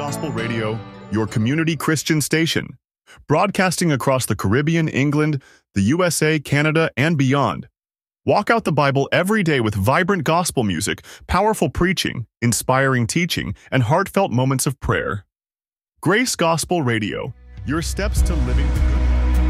Gospel Radio, your community Christian station, broadcasting across the Caribbean, England, the USA, Canada, and beyond. Walk out the Bible every day with vibrant gospel music, powerful preaching, inspiring teaching, and heartfelt moments of prayer. Grace Gospel Radio, your steps to living the